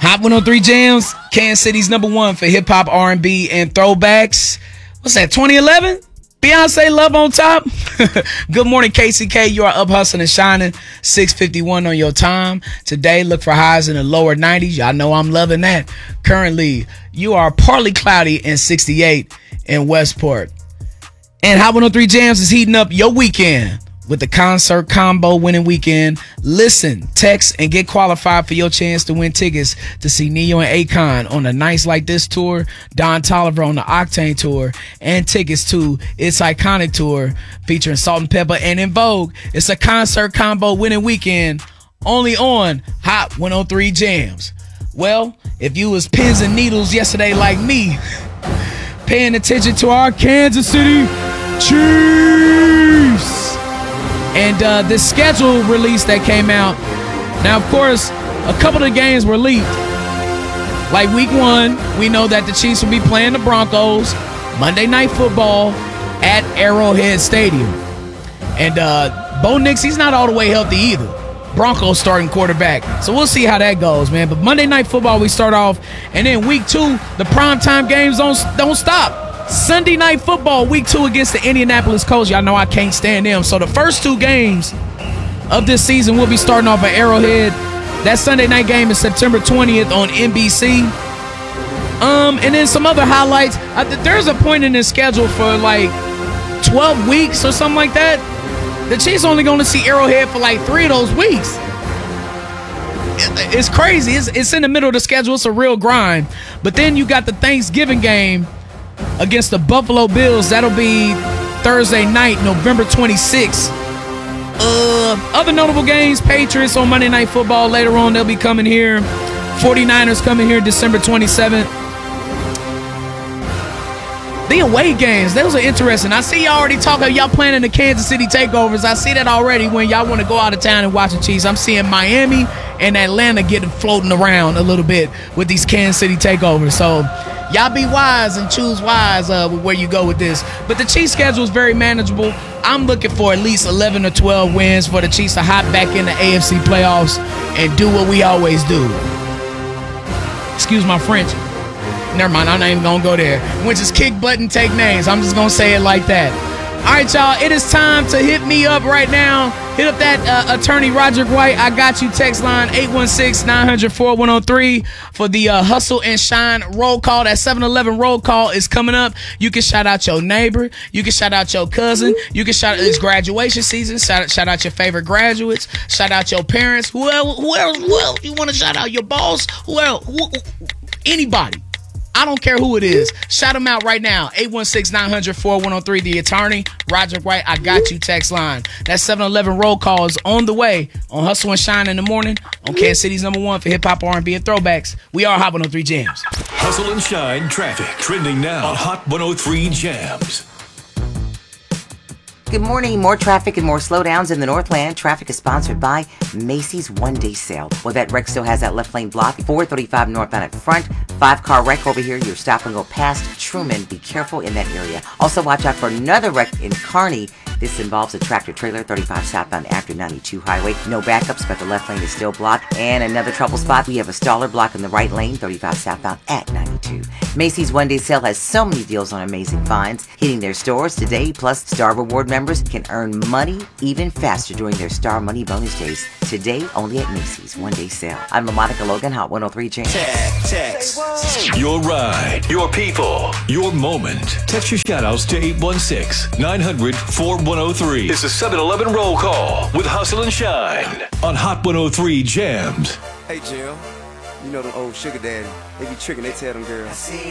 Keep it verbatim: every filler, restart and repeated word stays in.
Hot one oh three Jams, Kansas City's number one for hip-hop, R and B, and throwbacks. What's that, twenty eleven? Beyonce, Love on Top. Good morning, K C K. You are up hustling and shining. six fifty-one on your time. Today, look for highs in the lower nineties. Y'all know I'm loving that. Currently, you are partly cloudy and sixty-eight in Westport. And Hot one oh three Jams is heating up your weekend with the concert combo winning weekend. Listen, text, and get qualified for your chance to win tickets to see Neo and Akon on the Nights Like This tour, Don Toliver on the Octane tour, and tickets to It's Iconic tour featuring Salt and Pepper and In Vogue. It's a concert combo winning weekend only on Hot one oh three Jams. Well, if you was pins and needles yesterday like me, paying attention to our Kansas City Chiefs, and uh, this schedule release that came out. Now, of course, a couple of the games were leaked. Like week one, we know that the Chiefs will be playing the Broncos Monday Night Football at Arrowhead Stadium. And uh, Bo Nix, he's not all the way healthy either. Broncos starting quarterback. So we'll see how that goes, man. But Monday Night Football, we start off. And then week two, the primetime games don't, don't stop. Sunday Night Football, week two against the Indianapolis Colts. Y'all know I can't stand them. So the first two games of this season will be starting off at Arrowhead. That Sunday night game is September twentieth on N B C. Um, and then some other highlights. Uh, there's a point in this schedule for like twelve weeks or something like that. The Chiefs only going to see Arrowhead for like three of those weeks. It, it's crazy. It's, it's in the middle of the schedule. It's a real grind. But then you got the Thanksgiving game against the Buffalo Bills. That'll be Thursday night, November twenty-sixth. Uh, other notable games, Patriots on Monday Night Football. Later on, they'll be coming here. forty-niners coming here December twenty-seventh. The away games, those are interesting. I see y'all already talking, y'all planning the Kansas City takeovers. I see that already when y'all want to go out of town and watch the Chiefs. I'm seeing Miami and Atlanta getting floating around a little bit with these Kansas City takeovers. So y'all be wise and choose wise uh, where you go with this. But the Chiefs' schedule is very manageable. I'm looking for at least eleven or twelve wins for the Chiefs to hop back in the A F C playoffs and do what we always do. Excuse my French. Never mind, I'm not even going to go there. Which is kick butt and take names. I'm just going to say it like that. All right, y'all, it is time to hit me up right now. Hit up that uh, attorney Roderick White. I got you. Text line eight one six, nine hundred, four one zero three for the uh, Hustle and Shine roll call. That seven eleven roll call is coming up. You can shout out your neighbor. You can shout out your cousin. You can shout out it's graduation season. Shout out, shout out your favorite graduates. Shout out your parents. Who else? Who else? Who else you want to shout out? Your boss? Who else? Who, anybody. I don't care who it is. Shout them out right now. eight one six, nine hundred, four one zero three. The attorney, Roderick White, I got you. Text line. That seven eleven roll call is on the way on Hustle and Shine in the morning on Kansas City's number one for hip-hop, R and B, and throwbacks. We are Hot one oh three Jams. Hustle and Shine traffic trending now on Hot one oh three Jams. Good morning. More traffic and more slowdowns in the Northland. Traffic is sponsored by Macy's One Day Sale. Well, that wreck still has that left lane blocked. four thirty-five northbound at front. Five-car wreck over here. You're stop and go past Truman. Be careful in that area. Also, watch out for another wreck in Kearney. This involves a tractor-trailer, thirty-five southbound after ninety-two highway. No backups, but the left lane is still blocked. And another trouble spot, we have a staller block in the right lane, thirty-five southbound at ninety-two. Macy's One Day Sale has so many deals on amazing finds hitting their stores today. Plus, Star Reward members can earn money even faster during their Star Money Bonus Days. Today, only at Macy's One Day Sale. I'm LaMonica Logan, Hot one oh three Jams. Text. Your ride, your people, your moment. Text your shoutouts to eight one six, nine hundred, four one zero three. It's a seven eleven roll call with Hustle and Shine on Hot one oh three Jams. Hey, Jill. You know them old sugar daddy. They be tricking, they tell them girls.